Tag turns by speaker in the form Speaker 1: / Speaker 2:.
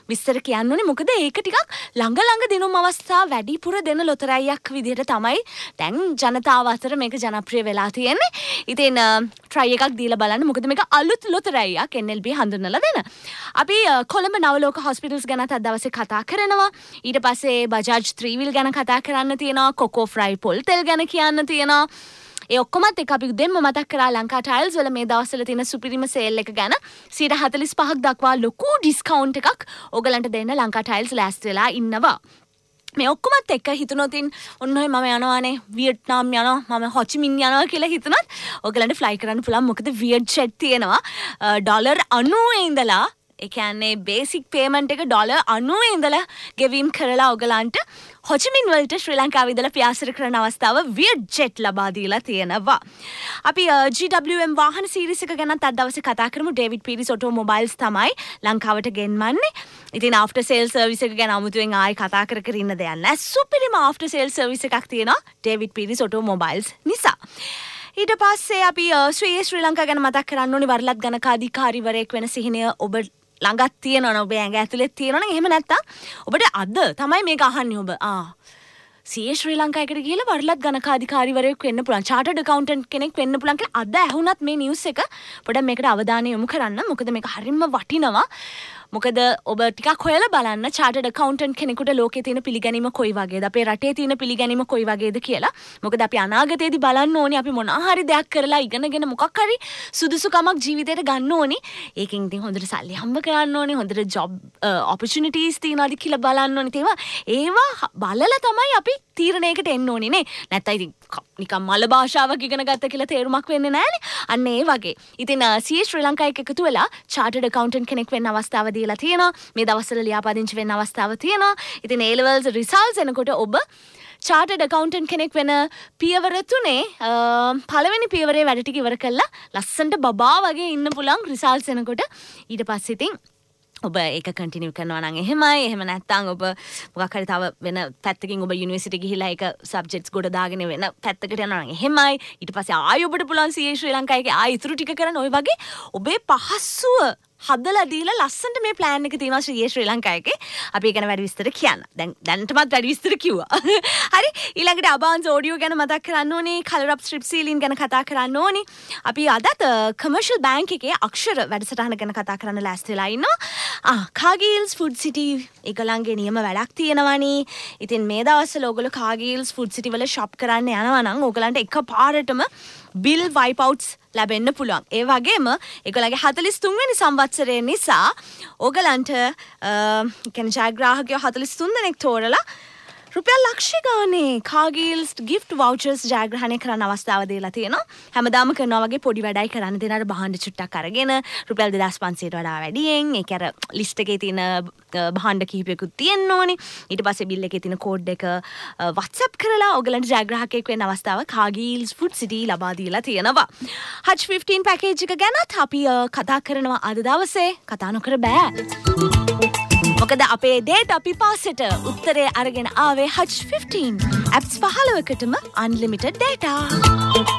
Speaker 1: විස්තර කියන්න ඕනේ. මොකද ඒක ටිකක් ළඟ දිනුම් අවස්ථා වැඩිපුර දෙන ලොතරැයියක් විදිහට තමයි දැන් ජනතාව අතර මේක ජනප්‍රිය වෙලා තියෙන්නේ. ඉතින් try එකක් දීලා බලන්න. මොකද මේක අලුත් ලොතරැයියක් NLB හඳුන්වලා දෙන. අපි කොළඹ නවලෝක හොස්පිටල්ස් ගැන අද දවසේ කතා කරනවා. ඊට පස්සේ බජාජ් 3 wheel ගැන කතා කරන්න තියෙනවා. කොකෝ ෆ්‍රයි පොල් තෙල් ගැන කියන්න තියෙනවා. ඒ ඔක්කොමත් එක අපි දෙන්න මතක් කරා ලංකා ටයිල්ස් වල මේ දවස්වල තියෙන සුපිරිම සේල් එක ගැන 45% දක්වා ලොකු ඩිස්කවුන්ට් එකක් ඕගලන්ට දෙන්න ලංකා ටයිල්ස් ලෑස්ති වෙලා ඉන්නවා. මේ ඔක්කොමත් එක්ක හිතනොතින් ඔන්න ඔය මම යනවානේ වියට්නාම් යනවා මම හොචිමින් යනවා කියලා හිතනොත් ඕගලන්ට ෆ්ලයි කරන්න පුළුවන්. මොකද වියට් ජෙට් තියෙනවා ඩොලර් 90 ඉඳලා ඒ කියන්නේ බේසික් පේමන්ට් එක ඩොලර් 90 ඉඳලා ගෙවීම් කරලා ඔයගලන්ට හොචිමින් වලට ශ්‍රී ලංකාවේ ඉඳලා පියාසර කරන අවස්ථාව වියට් ජෙට් ලබා දීලා තියෙනවා. අපි GWM වාහන සීරීස් එක ගැනත් අද දවසේ කතා කරමු. ඩේවිඩ් පීරිස් ඔටෝමොබයිල්ස් තමයි ලංකාවට ගෙන්වන්නේ. ඉතින් ආෆ්ටර් සේල් සර්විස් එක ගැන අමුතුවෙන් ආයෙ කතා කර ඉන්න දෙයක් නැහැ. සුපිරිම ආෆ්ටර් සේල් සර්විස් එකක් තියෙනවා ඩේවිඩ් පීරිස් ඔටෝමොබයිල්ස් නිසා. ඊට පස්සේ අපි ශ්‍රී ලංකා ගැන මතක් කරන්න ඕනේ. වරලත් ගණකාධිකාරීවරයෙක් වෙන සිහිනය ඔබ ළඟත් තියෙනවනේ ඔබ ඇඟ ඇතුලේ තියෙනවනේ. එහෙම නැත්තම් ඔබට අද තමයි මේක අහන්නේ ඔබ. ශ්‍රී ලංකාවකට ගිහලා වරලත් ගණකාධිකාරීවරයෙක් වෙන්න පුළුවන්. චාටර්ඩ් ඇකවුන්ටන්ට් කෙනෙක් වෙන්න පුළුවන් කියලා අද ඇහුණත් මේ නිවුස් එක පොඩ්ඩක් මේකට අවධානය යොමු කරන්න. මොකද මේක හරියම වටිනවා. මොකද ඔබ ටිකක් හොයලා බලන්න චාටර්ඩ් ඇකවුන්ටන්ට් කෙනෙකුට ලෝකේ තියෙන පිළිගැනීම කොයි වගේද අපේ රටේ තියෙන පිළිගැනීම කොයි වගේද කියලා. මොකද අපි අනාගතයේදී බලන්න ඕනේ අපි මොනවා හරි දෙයක් කරලා ඉගෙනගෙන මොකක් හරි සුදුසුකමක් ජීවිතේට ගන්න ඕනේ. ඒකෙන් ඉතින් හොඳට සල්ලි හම්බ කරන්න ඕනේ. හොඳට ජොබ් ඔපචුනිටිස් තියනවාද කියලා බලන්න ඕනේ. ඒවා බලලා තමයි අපි තීරණයකට එන්න ඕනේ නේ. නැත්නම් ඉතින් නිකන් මල භාෂාවක් ඉගෙන ගත්ත කියලා තේරුමක් වෙන්නේ නැහනේ. අන්න ඒ වගේ. ඉතින් ශ්‍රී ලංකාව එකතු වෙලා චාටර්ඩ් ඇකවුන්ටන්ට් කෙනෙක් වෙන්න අවස්ථාව දීලා තියෙනවා. මේ දවස්වල ලියාපදිංචි වෙන්න අවස්ථාව තියෙනවා. ඉතින් A levels results එනකොට ඔබ චාටර්ඩ් ඇකවුන්ටන්ට් කෙනෙක් වෙන පියවර 3 පළවෙනි පියවරේ වැඩ ටික ඉවර කළා ලස්සන්ට බබා වගේ ඉන්න පුළුවන් results එනකොට. ඊට පස්සේ ඉතින් ඔබ ඒක කන්ටිනියු කරනවා නම් එහෙමයි. එහෙම නැත්නම් ඔබ මොකක් හරි තව වෙන පැත්තකින් ඔබ යුනිවර්සිටි ගිහිලා ඒක සබ්ජෙක්ට්ස් ගොඩ දාගෙන වෙන පැත්තකට යනවා නම් එහෙමයි. ඊට පස්සේ ආයෙ ඔබට පුළුවන් CA ශ්‍රී ලංකාවේ ආයෙ ඉතුරු ටික කරන්න. ඔය වගේ ඔබේ පහසුව හදලා දීලා ලස්සන්ට මේ ප්ලෑන් එක තියෙනවා ශ්‍රී ලංකාවේ. අපි ඒක ගැන වැඩි විස්තර කියන්න. දැන්ටමත් වැඩි විස්තර කිව්වා. හරි ඊළඟට අබාන්ස් ඔඩියෝ ගැන මතක් කරන්න ඕනේ. කලර් අප් ස්ට්‍රිප් සීලින් ගැන කතා කරන්න ඕනේ. අපි අදත් කමර්ෂල් බැංක් එකේ අක්ෂර වැඩසටහන ගැන කතා කරන්න ලෑස්ති වෙලා ඉන්නවා. කාගීල්ස් ෆුඩ් සිටි ඒගොල්ලන්ගේ නියම වැඩක් තියෙනවනේ. ඉතින් මේ දවස්වල ඕගොල්ලෝ කාගීල්ස් ෆුඩ් සිටි වල ෂොප් කරන්න යනවා නම් ඕගොල්ලන්ට එකපාරටම බිල් වයිප් අවුට්ස් ලැබෙන්න පුළුවන්. ඒ වගේම ඒගොල්ලන්ගේ 43 වෙනි සංවත්සරය නිසා ඕගලන්ට කියන්නේ ජයග්‍රාහකයෝ 43 දෙනෙක් තෝරලා රුපියල් ලක්ෂ ගානේ කාගීල්ස් gift vouchers ජයග්‍රහණය කරන්න අවස්ථාව දීලා තියෙනවා. හැමදාම කරනවා වගේ පොඩි වැඩයි කරන්න දෙන අර භාණ්ඩ චුට්ටක් අරගෙන රුපියල් 2500ට වඩා වැඩියෙන් ඒක අර ලිස්ට් එකේ තියෙන භාණ්ඩ කිහිපයකුත් තියෙන්න ඕනේ. ඊට පස්සේ බිල් එකේ තියෙන කෝඩ් එක WhatsApp කරලා ඔයගලන්ට ජයග්‍රාහකයෙක් වෙන්න අවස්ථාව කාගීල්ස් ෆුඩ් සිටි ලබා දීලා තියෙනවා. Hutch 15 පැකේජ් එක ගැනත් අපි කතා කරනවා අද දවසේ. කතා නොකර බෑ. මොකද අපේ ඩේටා පිපාසෙට උත්තරේ අරගෙන ආවේ Hutch 15 apps 15කටම unlimited data.